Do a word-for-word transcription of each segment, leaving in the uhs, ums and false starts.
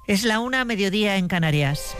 Es la una, mediodía en Canarias.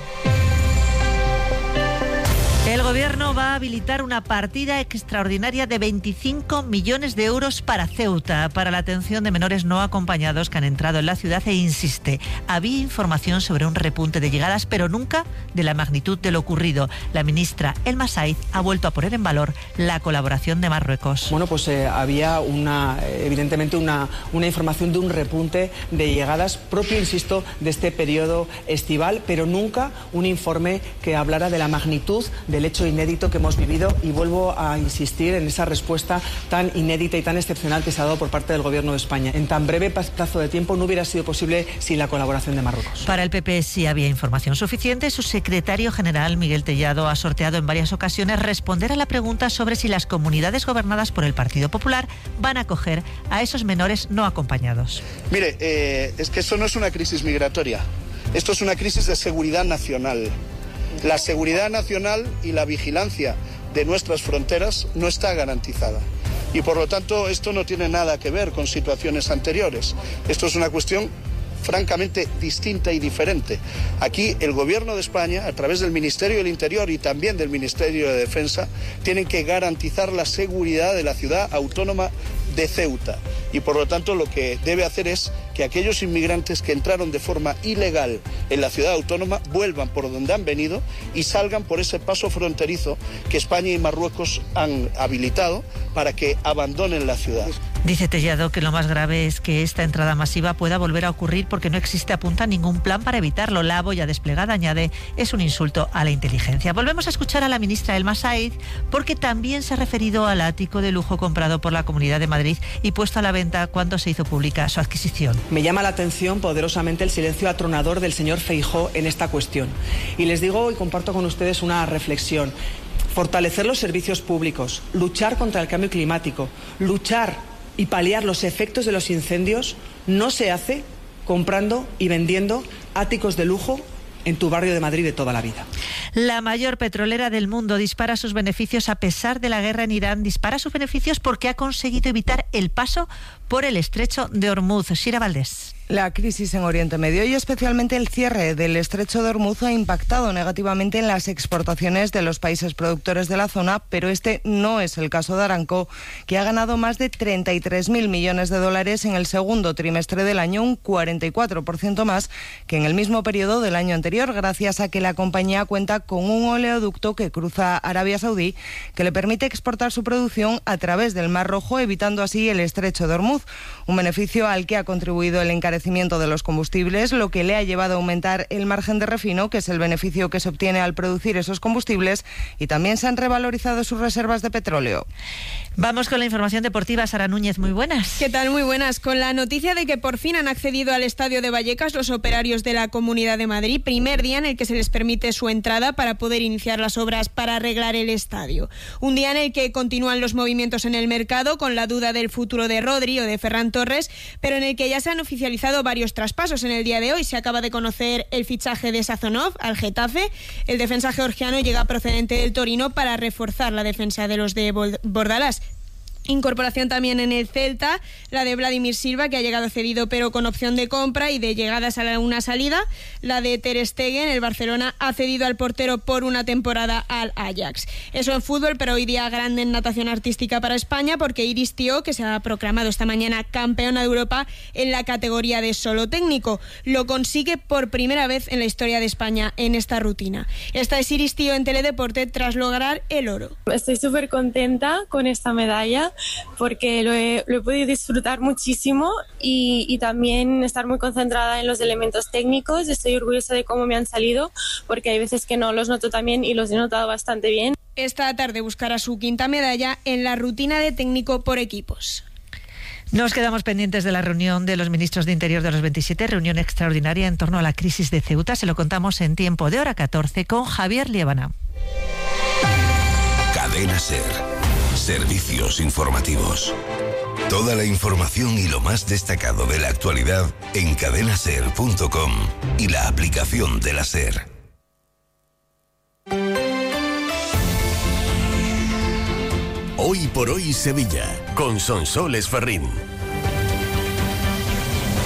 El Gobierno va a habilitar una partida extraordinaria de veinticinco millones de euros para Ceuta, para la atención de menores no acompañados que han entrado en la ciudad, e insiste, había información sobre un repunte de llegadas, pero nunca de la magnitud de lo ocurrido. La ministra Elma Saiz ha vuelto a poner en valor la colaboración de Marruecos. Bueno, pues eh, había una, evidentemente una, una información de un repunte de llegadas propio, insisto, de este periodo estival, pero nunca un informe que hablara de la magnitud de el hecho inédito que hemos vivido, y vuelvo a insistir en esa respuesta tan inédita y tan excepcional que se ha dado por parte del Gobierno de España. En tan breve plazo de tiempo no hubiera sido posible sin la colaboración de Marruecos. Para el P P sí había información suficiente. Su secretario general, Miguel Tellado, ha sorteado en varias ocasiones responder a la pregunta sobre si las comunidades gobernadas por el Partido Popular van a acoger a esos menores no acompañados. Mire, eh, es que esto no es una crisis migratoria, esto es una crisis de seguridad nacional. La seguridad nacional y la vigilancia de nuestras fronteras no está garantizada. Y por lo tanto esto no tiene nada que ver con situaciones anteriores. Esto es una cuestión francamente distinta y diferente. Aquí el Gobierno de España, a través del Ministerio del Interior y también del Ministerio de Defensa, tienen que garantizar la seguridad de la ciudad autónoma de Ceuta. Y por lo tanto lo que debe hacer es que aquellos inmigrantes que entraron de forma ilegal en la ciudad autónoma vuelvan por donde han venido y salgan por ese paso fronterizo que España y Marruecos han habilitado para que abandonen la ciudad. Dice Tellado que lo más grave es que esta entrada masiva pueda volver a ocurrir porque no existe, apunta, ningún plan para evitarlo. La boya desplegada, añade, es un insulto a la inteligencia. Volvemos a escuchar a la ministra Elma Saiz porque también se ha referido al ático de lujo comprado por la Comunidad de Madrid y puesto a la venta cuando se hizo pública su adquisición. Me llama la atención poderosamente el silencio atronador del señor Feijóo en esta cuestión. Y les digo y comparto con ustedes una reflexión. Fortalecer los servicios públicos, luchar contra el cambio climático, luchar y paliar los efectos de los incendios no se hace comprando y vendiendo áticos de lujo en tu barrio de Madrid de toda la vida. La mayor petrolera del mundo dispara sus beneficios a pesar de la guerra en Irán. Dispara sus beneficios porque ha conseguido evitar el paso por el estrecho de Hormuz. Shira Valdés. La crisis en Oriente Medio y especialmente el cierre del estrecho de Hormuz ha impactado negativamente en las exportaciones de los países productores de la zona, pero este no es el caso de Aramco, que ha ganado más de treinta y tres mil millones de dólares en el segundo trimestre del año, un cuarenta y cuatro por ciento más que en el mismo periodo del año anterior, gracias a que la compañía cuenta con un oleoducto que cruza Arabia Saudí que le permite exportar su producción a través del Mar Rojo, evitando así el estrecho de Hormuz, un beneficio al que ha contribuido el encarecimiento de los combustibles, lo que le ha llevado a aumentar el margen de refino, que es el beneficio que se obtiene al producir esos combustibles, y también se han revalorizado sus reservas de petróleo. Vamos con la información deportiva. Sara Núñez, muy buenas. ¿Qué tal? Muy buenas. Con la noticia de que por fin han accedido al estadio de Vallecas los operarios de la Comunidad de Madrid, primer día en el que se les permite su entrada para poder iniciar las obras para arreglar el estadio. Un día en el que continúan los movimientos en el mercado, con la duda del futuro de Rodri o de Ferran Torres, pero en el que ya se han oficializado varios traspasos. En el día de hoy se acaba de conocer el fichaje de Sazonov al Getafe. El defensa georgiano llega procedente del Torino para reforzar la defensa de los de Bordalás. Incorporación también en el Celta, la de Vladimir Silva, que ha llegado cedido pero con opción de compra y de llegadas a una salida. La de Ter Stegen, el Barcelona ha cedido al portero por una temporada al Ajax. Eso en fútbol, pero hoy día grande en natación artística para España, porque Iris Tío, que se ha proclamado esta mañana campeona de Europa en la categoría de solo técnico, lo consigue por primera vez en la historia de España en esta rutina. Esta es Iris Tío en Teledeporte tras lograr el oro. Estoy súper contenta con esta medalla, porque lo he, lo he podido disfrutar muchísimo y, y también estar muy concentrada en los elementos técnicos. Estoy orgullosa de cómo me han salido, porque hay veces que no los noto tan bien y los he notado bastante bien. Esta tarde buscará su quinta medalla en la rutina de técnico por equipos. Nos quedamos pendientes de la reunión de los ministros de Interior de los veintisiete, reunión extraordinaria en torno a la crisis de Ceuta. Se lo contamos en tiempo de hora catorce con Javier Liébana. Cadena SER. Servicios informativos. Toda la información y lo más destacado de la actualidad en cadena ser punto com y la aplicación de la SER. Hoy por hoy Sevilla, con Sonsoles Ferrín.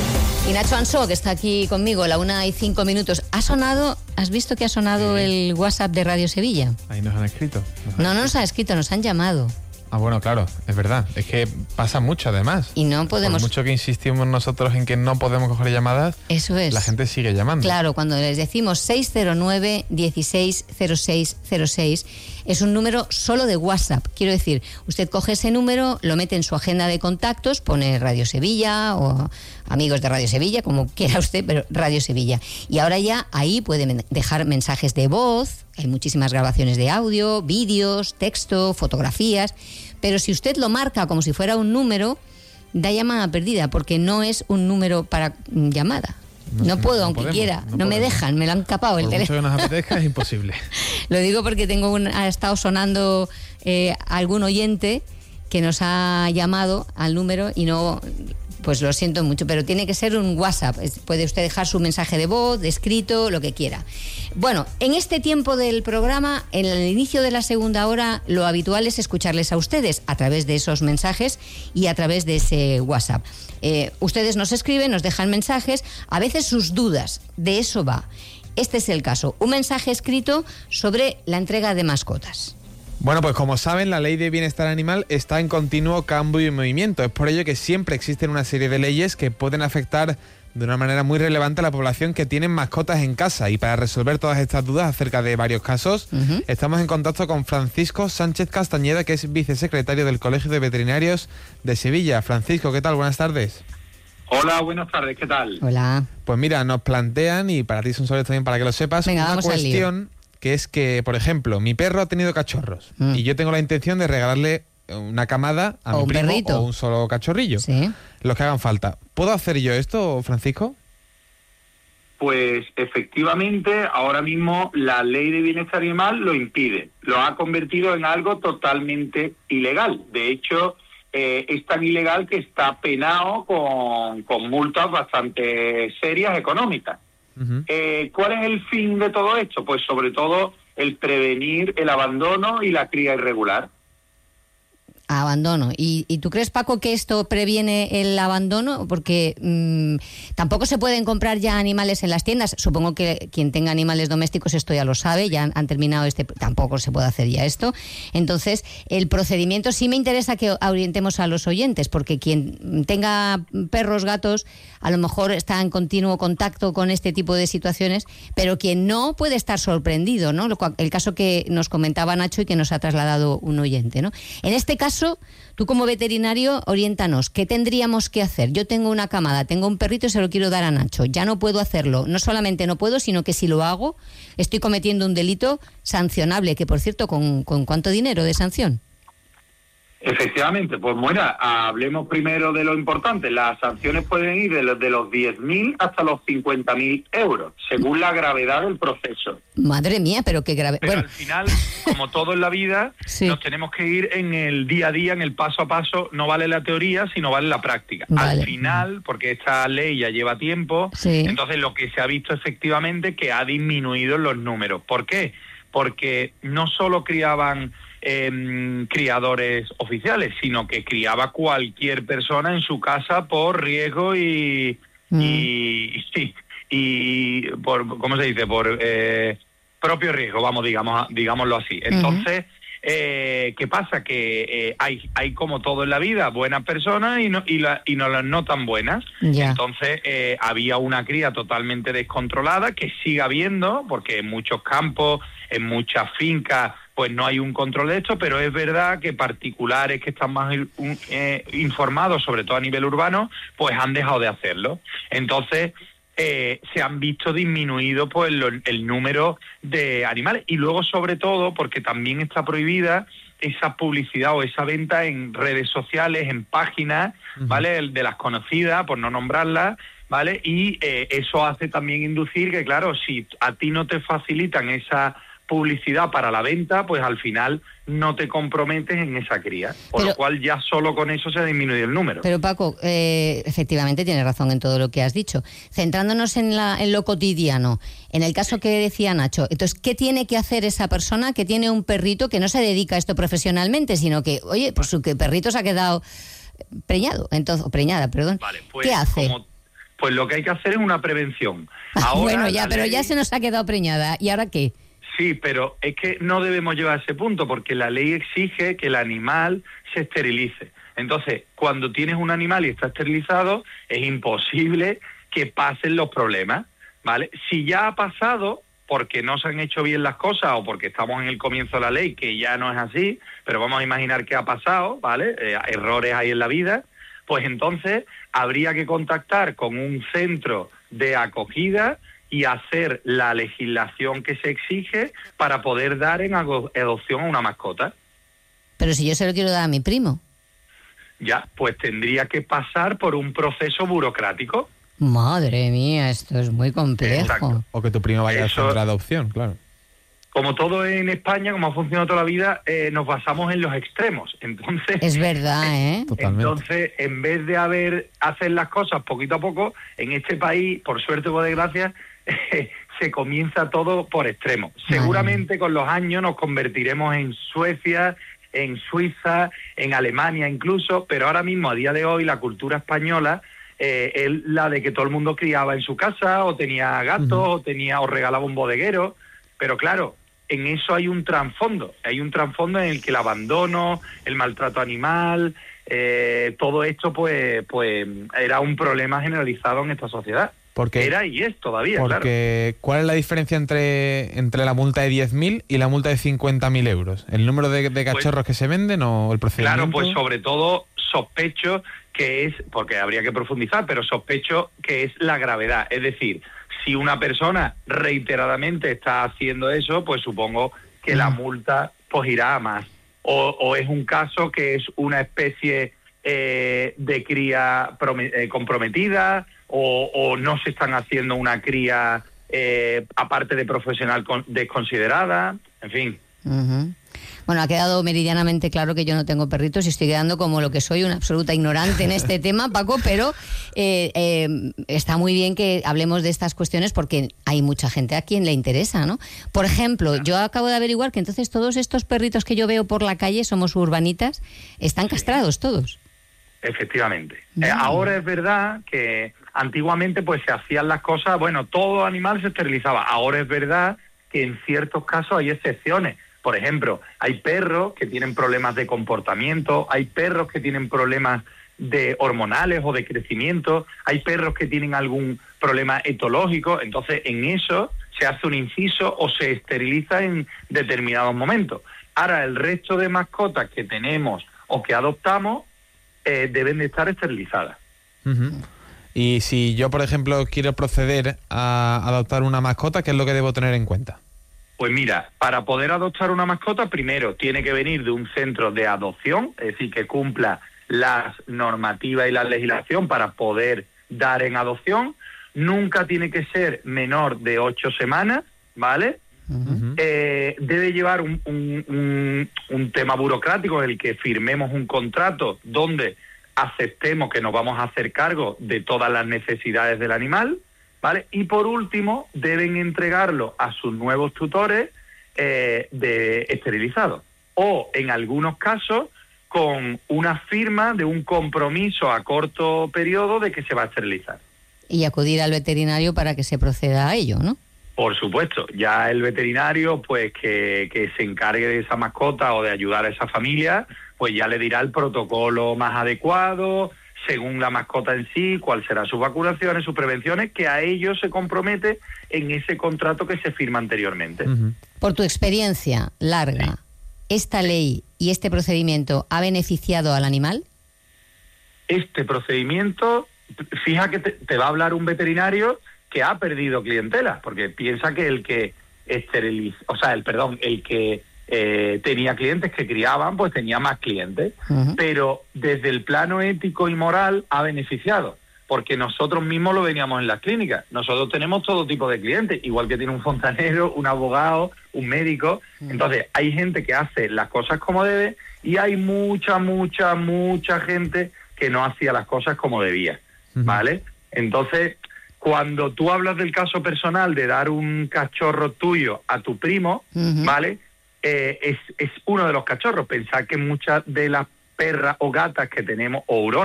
Y Nacho Ansó, que está aquí conmigo, la una y cinco minutos. ¿Ha sonado, has visto que ha sonado sí. el WhatsApp de Radio Sevilla? Ahí nos han escrito. Nos han no, no escrito. nos han escrito, nos han llamado. Ah, bueno, claro, es verdad. Es que pasa mucho, además. Y no podemos... Por mucho que insistimos nosotros en que no podemos coger llamadas, eso es. La gente sigue llamando. Claro, cuando les decimos seis cero nueve, dieciséis cero seis cero seis, es un número solo de WhatsApp. Quiero decir, usted coge ese número, lo mete en su agenda de contactos, pone Radio Sevilla o amigos de Radio Sevilla, como quiera usted, pero Radio Sevilla. Y ahora ya ahí puede dejar mensajes de voz, hay muchísimas grabaciones de audio, vídeos, texto, fotografías, pero si usted lo marca como si fuera un número, da llamada perdida, porque no es un número para llamada. No, no puedo, no aunque podemos, quiera. No, no me dejan, me lo han capado el teléfono. Por mucho que nos apetezca, es imposible. Lo digo porque tengo un, ha estado sonando eh, algún oyente que nos ha llamado al número y no... Pues lo siento mucho, pero tiene que ser un WhatsApp. Puede usted dejar su mensaje de voz, de escrito, lo que quiera. Bueno, en este tiempo del programa, en el inicio de la segunda hora, lo habitual es escucharles a ustedes a través de esos mensajes y a través de ese WhatsApp. Eh, ustedes nos escriben, nos dejan mensajes, a veces sus dudas, de eso va. Este es el caso, un mensaje escrito sobre la entrega de mascotas. Bueno, pues como saben, la ley de bienestar animal está en continuo cambio y movimiento. Es por ello que siempre existen una serie de leyes que pueden afectar de una manera muy relevante a la población que tiene mascotas en casa. Y para resolver todas estas dudas acerca de varios casos, uh-huh. estamos en contacto con Francisco Sánchez Castañeda, que es vicesecretario del Colegio de Veterinarios de Sevilla. Francisco, ¿qué tal? Buenas tardes. Hola, buenas tardes, ¿qué tal? Hola. Pues mira, nos plantean, y para ti son sobre también para que lo sepas, Venga, una cuestión... que es que, por ejemplo, mi perro ha tenido cachorros mm. y yo tengo la intención de regalarle una camada a o mi un primo perrito. o un solo cachorrillo, sí. los que hagan falta. ¿Puedo hacer yo esto, Francisco? Pues efectivamente, ahora mismo la ley de bienestar animal lo impide, lo ha convertido en algo totalmente ilegal. De hecho, eh, es tan ilegal que está penado con, con multas bastante serias económicas. Uh-huh. Eh, ¿Cuál es el fin de todo esto? Pues sobre todo el prevenir el abandono y la cría irregular. Abandono. ¿Y, ¿Y tú crees, Paco, que esto previene el abandono? Porque mmm, tampoco se pueden comprar ya animales en las tiendas. Supongo que quien tenga animales domésticos esto ya lo sabe, ya han, han terminado este... Tampoco se puede hacer ya esto. Entonces, el procedimiento sí me interesa que orientemos a los oyentes, porque quien tenga perros, gatos, a lo mejor está en continuo contacto con este tipo de situaciones, pero quien no puede estar sorprendido, ¿no? El caso que nos comentaba Nacho y que nos ha trasladado un oyente, ¿no? En este caso, tú como veterinario, oriéntanos, ¿qué tendríamos que hacer? Yo tengo una camada, tengo un perrito y se lo quiero dar a Nacho, ya no puedo hacerlo, no solamente no puedo, sino que si lo hago, estoy cometiendo un delito sancionable, que por cierto, ¿con, con cuánto dinero de sanción? Efectivamente, pues bueno, hablemos primero de lo importante. Las sanciones pueden ir de los, de los diez mil hasta los cincuenta mil euros, según la gravedad del proceso. Madre mía, pero qué grave. Pero bueno. Al final, como todo en la vida, sí. nos tenemos que ir en el día a día, en el paso a paso. No vale la teoría, sino vale la práctica. Vale. Al final, porque esta ley ya lleva tiempo, sí. entonces lo que se ha visto efectivamente es que ha disminuido los números. ¿Por qué? Porque no solo criaban... Eh, criadores oficiales, sino que criaba cualquier persona en su casa por riesgo y mm. y, y, y por, ¿cómo se dice? Por eh, propio riesgo, vamos, digamos, digámoslo así. Entonces, uh-huh. eh, ¿qué pasa? Que eh, hay hay como todo en la vida, buenas personas y no y, la, y no las no tan buenas. Yeah. Entonces, eh, había una cría totalmente descontrolada, que sigue habiendo, porque en muchos campos, en muchas fincas, pues no hay un control de esto, pero es verdad que particulares que están más eh, informados, sobre todo a nivel urbano, pues han dejado de hacerlo. Entonces, eh, se han visto disminuido pues lo, el número de animales. Y luego, sobre todo, porque también está prohibida esa publicidad o esa venta en redes sociales, en páginas, uh-huh. ¿vale? De las conocidas, por no nombrarlas, ¿vale? Y eh, eso hace también inducir que, claro, si a ti no te facilitan esa publicidad para la venta, pues al final no te comprometes en esa cría, por pero, lo cual ya solo con eso se ha disminuido el número. Pero Paco, eh, efectivamente tienes razón en todo lo que has dicho. Centrándonos en, la, en lo cotidiano, en el caso que decía Nacho, entonces, ¿qué tiene que hacer esa persona que tiene un perrito que no se dedica a esto profesionalmente, sino que, oye, pues su perrito se ha quedado preñado, entonces, o preñada, perdón? Vale, pues, ¿qué hace? Como... pues lo que hay que hacer es una prevención. Ahora, bueno, ya, pero ley... ya se nos ha quedado preñada. ¿Y ahora qué? Sí, pero es que no debemos llegar a ese punto, porque la ley exige que el animal se esterilice. Entonces, cuando tienes un animal y está esterilizado, es imposible que pasen los problemas, ¿vale? Si ya ha pasado, porque no se han hecho bien las cosas o porque estamos en el comienzo de la ley, que ya no es así, pero vamos a imaginar que ha pasado, ¿vale? Eh, errores hay en la vida, pues entonces habría que contactar con un centro de acogida y hacer la legislación que se exige para poder dar en adopción a una mascota. Pero si yo se lo quiero dar a mi primo. Ya, pues tendría que pasar por un proceso burocrático. Madre mía, esto es muy complejo. Exacto. O que tu primo vaya Eso, a centro de adopción, claro. Como todo en España, como ha funcionado toda la vida, eh, nos basamos en los extremos. Entonces, es verdad, ¿eh? Totalmente. Entonces, en vez de haber hacer las cosas poquito a poco, en este país, por suerte o por desgracia, eh, se comienza todo por extremos. Seguramente con los años nos convertiremos en Suecia, en Suiza, en Alemania incluso, pero ahora mismo, a día de hoy, la cultura española eh, es la de que todo el mundo criaba en su casa, o tenía gatos, uh-huh. o tenía o regalaba un bodeguero, pero claro, en eso hay un trasfondo, hay un trasfondo en el que el abandono, el maltrato animal, eh, todo esto pues, pues era un problema generalizado en esta sociedad. Porque, Era y es todavía, porque, claro. ¿cuál es la diferencia entre, entre la multa de diez mil y la multa de cincuenta mil euros? ¿El número de, de cachorros pues, que se venden o el procedimiento? Claro, pues sobre todo sospecho que es, porque habría que profundizar, pero sospecho que es la gravedad. Es decir, si una persona reiteradamente está haciendo eso, pues supongo que mm. la multa pues irá a más. O, o es un caso que es una especie eh, de cría prom- eh, comprometida, O, o no se están haciendo una cría eh, aparte de profesional con, desconsiderada, en fin. Uh-huh. Bueno, ha quedado meridianamente claro que yo no tengo perritos y estoy quedando como lo que soy, una absoluta ignorante en este tema, Paco, pero eh, eh, está muy bien que hablemos de estas cuestiones porque hay mucha gente a quien le interesa, ¿no? Por ejemplo, yo acabo de averiguar que entonces todos estos perritos que yo veo por la calle, somos urbanitas, están castrados todos. Efectivamente. No. Eh, ahora es verdad que antiguamente pues se hacían las cosas, bueno, todo animal se esterilizaba. Ahora es verdad que en ciertos casos hay excepciones. Por ejemplo, hay perros que tienen problemas de comportamiento, hay perros que tienen problemas de hormonales o de crecimiento, hay perros que tienen algún problema etológico, entonces en eso se hace un inciso o se esteriliza en determinados momentos. Ahora, el resto de mascotas que tenemos o que adoptamos eh, deben de estar esterilizadas. Uh-huh. Y si yo, por ejemplo, quiero proceder a adoptar una mascota, ¿qué es lo que debo tener en cuenta? Pues mira, para poder adoptar una mascota, primero tiene que venir de un centro de adopción, es decir, que cumpla las normativas y la legislación para poder dar en adopción. Nunca tiene que ser menor de ocho semanas, ¿vale? Uh-huh. Eh, debe llevar un, un, un, un tema burocrático en el que firmemos un contrato donde aceptemos que nos vamos a hacer cargo de todas las necesidades del animal, ¿vale? Y por último, deben entregarlo a sus nuevos tutores eh, de esterilizado. O, en algunos casos, con una firma de un compromiso a corto periodo de que se va a esterilizar. Y acudir al veterinario para que se proceda a ello, ¿no? Por supuesto. Ya el veterinario, pues, que, que se encargue de esa mascota o de ayudar a esa familia, pues ya le dirá el protocolo más adecuado, según la mascota en sí, cuál serán sus vacunaciones, sus prevenciones, que a ellos se compromete en ese contrato que se firma anteriormente. Uh-huh. Por tu experiencia larga, sí. ¿Esta ley y este procedimiento ha beneficiado al animal? Este procedimiento, fija que te, te va a hablar un veterinario que ha perdido clientela, porque piensa que el que esteriliza, o sea, el perdón, el que eh, tenía clientes que criaban, pues tenía más clientes, uh-huh. Pero desde el plano ético y moral ha beneficiado, porque nosotros mismos lo veníamos en las clínicas. Nosotros tenemos todo tipo de clientes, igual que tiene un fontanero, un abogado, un médico. Uh-huh. Entonces, hay gente que hace las cosas como debe y hay mucha, mucha, mucha gente que no hacía las cosas como debía, uh-huh. ¿Vale? Entonces, cuando tú hablas del caso personal de dar un cachorro tuyo a tu primo, uh-huh. ¿vale? Eh, es, es uno de los cachorros. Pensar que muchas de las perras o gatas que tenemos, o huronas,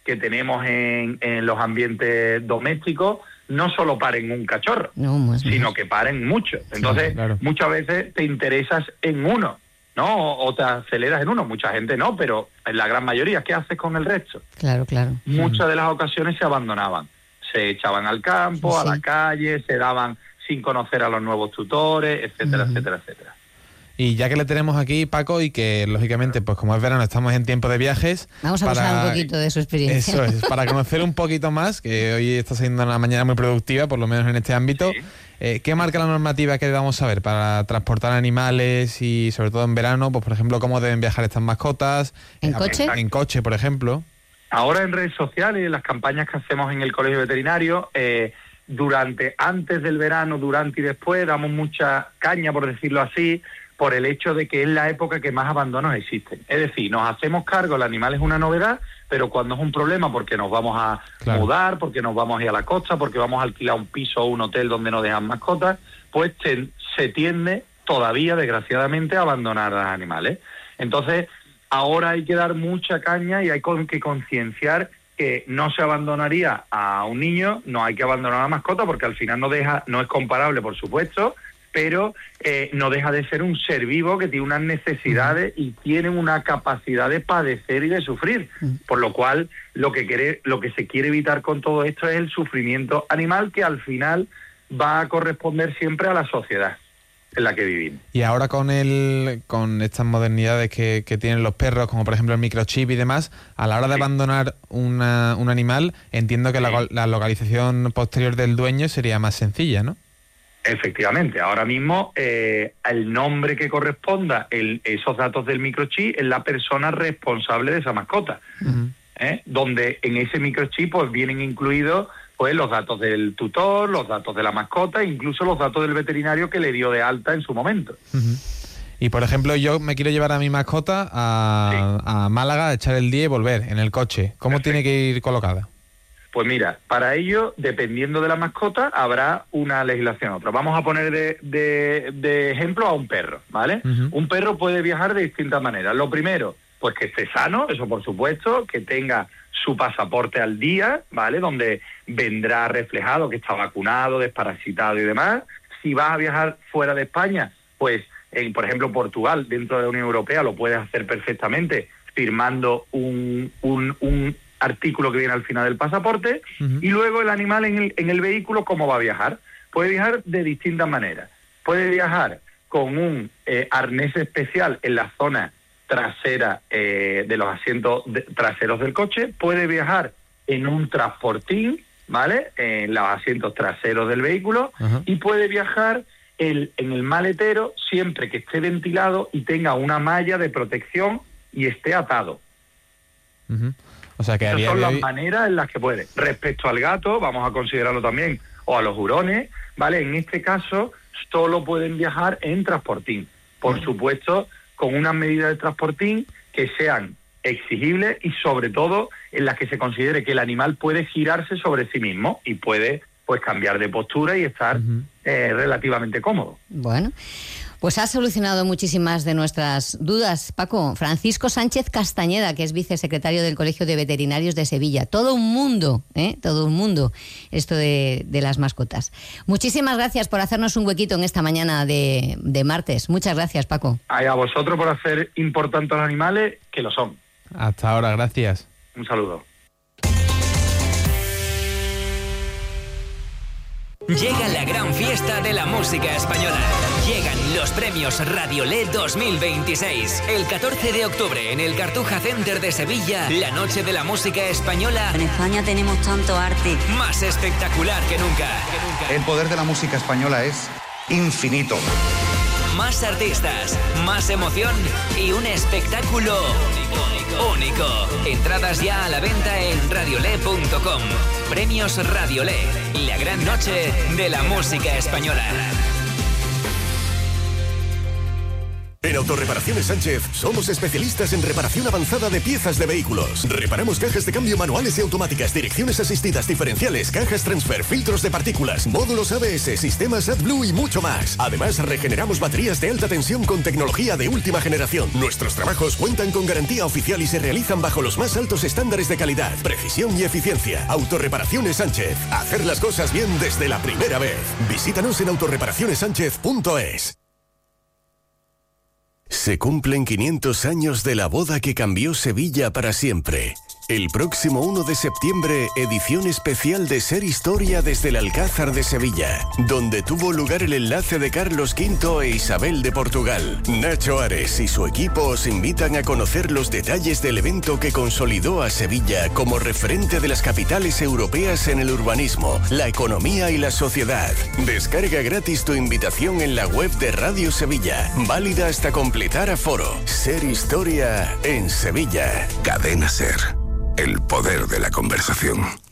que tenemos en, en los ambientes domésticos no solo paren un cachorro, no, sino que paren muchos. Entonces, sí, claro. muchas veces te interesas en uno, ¿no? O, o te aceleras en uno. Mucha gente no, pero en la gran mayoría, ¿qué haces con el resto? Claro, claro. Muchas de las ocasiones se abandonaban. Se echaban al campo, sí, a la calle, se daban sin conocer a los nuevos tutores, etcétera, uh-huh. etcétera, etcétera. Y ya que le tenemos aquí, Paco, y que lógicamente, pues como es verano, estamos en tiempo de viajes. Vamos a para... usar un poquito de su experiencia. Eso es, para conocer un poquito más, que hoy está siendo una mañana muy productiva, por lo menos en este ámbito. Sí. Eh, ¿Qué marca la normativa que debamos saber para transportar animales y sobre todo en verano? Pues por ejemplo, cómo deben viajar estas mascotas. ¿En eh, coche? En coche, por ejemplo. Ahora en redes sociales, en las campañas que hacemos en el Colegio Veterinario, eh, durante, antes del verano, durante y después, damos mucha caña, por decirlo así, por el hecho de que es la época que más abandonos existen. Es decir, nos hacemos cargo, el animal es una novedad, pero cuando es un problema porque nos vamos a claro. mudar, porque nos vamos a ir a la costa, porque vamos a alquilar un piso o un hotel donde no dejan mascotas, pues te, se tiende todavía, desgraciadamente, a abandonar a los animales. Entonces, ahora hay que dar mucha caña y hay que concienciar que no se abandonaría a un niño, no hay que abandonar a la mascota, porque al final no deja, no es comparable, por supuesto, pero eh, no deja de ser un ser vivo que tiene unas necesidades y tiene una capacidad de padecer y de sufrir, por lo cual lo que quiere, lo que se quiere evitar con todo esto es el sufrimiento animal, que al final va a corresponder siempre a la sociedad en la que vivimos. Y ahora con el con estas modernidades que, que tienen los perros, como por ejemplo el microchip y demás, a la hora de sí. abandonar una, un animal, entiendo que sí. la, la localización posterior del dueño sería más sencilla, ¿no? Efectivamente, ahora mismo eh, el nombre que corresponda, el, esos datos del microchip, es la persona responsable de esa mascota, uh-huh. ¿eh? Donde en ese microchip pues vienen incluidos pues los datos del tutor, los datos de la mascota, incluso los datos del veterinario que le dio de alta en su momento. Uh-huh. Y por ejemplo, yo me quiero llevar a mi mascota a, sí. a Málaga, a echar el día y volver en el coche. ¿Cómo Perfecto. Tiene que ir colocada? Pues mira, para ello, dependiendo de la mascota, habrá una legislación otra. Vamos a poner de, de, de ejemplo a un perro, ¿vale? Uh-huh. Un perro puede viajar de distintas maneras. Lo primero, pues que esté sano, eso por supuesto, que tenga su pasaporte al día, ¿vale? Donde vendrá reflejado que está vacunado, desparasitado y demás. Si vas a viajar fuera de España, pues, en, por ejemplo, Portugal, dentro de la Unión Europea, lo puedes hacer perfectamente firmando un... un, un artículo que viene al final del pasaporte, uh-huh. y luego el animal en el, en el vehículo, ¿cómo va a viajar? Puede viajar de distintas maneras. Puede viajar con un eh, arnés especial en la zona trasera eh, de los asientos de, traseros del coche, puede viajar en un transportín, ¿vale?, en los asientos traseros del vehículo, uh-huh. y puede viajar el, en el maletero siempre que esté ventilado y tenga una malla de protección y esté atado. Uh-huh. O sea, que Esas son las hoy... maneras en las que puede. Respecto al gato, vamos a considerarlo también, o a los hurones, ¿vale? En este caso, solo pueden viajar en transportín. Por uh-huh. supuesto, con unas medidas de transportín que sean exigibles y, sobre todo, en las que se considere que el animal puede girarse sobre sí mismo y puede, pues, cambiar de postura y estar uh-huh. eh, relativamente cómodo. Bueno... Pues ha solucionado muchísimas de nuestras dudas, Paco. Francisco Sánchez Castañeda, que es vicesecretario del Colegio de Veterinarios de Sevilla. Todo un mundo, ¿eh? Todo un mundo, esto de, de las mascotas. Muchísimas gracias por hacernos un huequito en esta mañana de, de martes. Muchas gracias, Paco. Ay, a vosotros por hacer importantes los animales, que lo son. Hasta ahora, gracias. Un saludo. Llega la gran fiesta de la música española. Llegan los premios Radiolé dos mil veintiséis. El catorce de octubre en el Cartuja Center de Sevilla, la noche de la música española. En España tenemos tanto arte. Más espectacular que nunca. que nunca. El poder de la música española es infinito. Más artistas, más emoción y un espectáculo único. único. Entradas ya a la venta en radiolé punto com. Premios Radiolé, la gran noche de la música española. En Autorreparaciones Sánchez somos especialistas en reparación avanzada de piezas de vehículos. Reparamos cajas de cambio manuales y automáticas, direcciones asistidas diferenciales, cajas transfer, filtros de partículas, módulos A B S, sistemas AdBlue y mucho más. Además, regeneramos baterías de alta tensión con tecnología de última generación. Nuestros trabajos cuentan con garantía oficial y se realizan bajo los más altos estándares de calidad, precisión y eficiencia. Autorreparaciones Sánchez. Hacer las cosas bien desde la primera vez. Visítanos en autorreparaciones sánchez punto es. Se cumplen quinientos años de la boda que cambió Sevilla para siempre. El próximo uno de septiembre, edición especial de Ser Historia desde el Alcázar de Sevilla, donde tuvo lugar el enlace de Carlos quinto e Isabel de Portugal. Nacho Ares y su equipo os invitan a conocer los detalles del evento que consolidó a Sevilla como referente de las capitales europeas en el urbanismo, la economía y la sociedad. Descarga gratis tu invitación en la web de Radio Sevilla, válida hasta completar aforo. Ser Historia en Sevilla. Cadena Ser. El poder de la conversación.